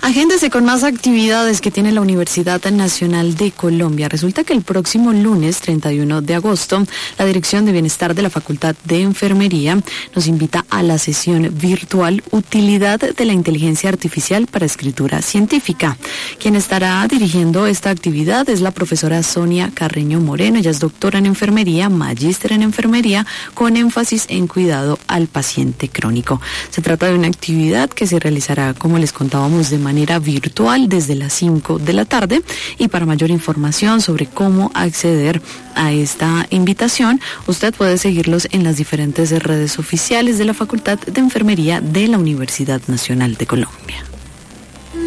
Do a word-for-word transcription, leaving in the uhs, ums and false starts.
Agéndese con más actividades que tiene la Universidad Nacional de Colombia. Resulta que el próximo lunes treinta y uno de agosto, la Dirección de Bienestar de la Facultad de Enfermería nos invita a la sesión virtual Utilidad de la Inteligencia Artificial para Escritura Científica. Quien estará dirigiendo esta actividad es la profesora Sonia Carreño Moreno. Ella es doctora en enfermería, magíster en enfermería, con énfasis en cuidado al paciente crónico. Se trata de una actividad que se realizará, como les contábamos, de manera manera virtual desde las cinco de la tarde, y para mayor información sobre cómo acceder a esta invitación, usted puede seguirlos en las diferentes redes oficiales de la Facultad de Enfermería de la Universidad Nacional de Colombia.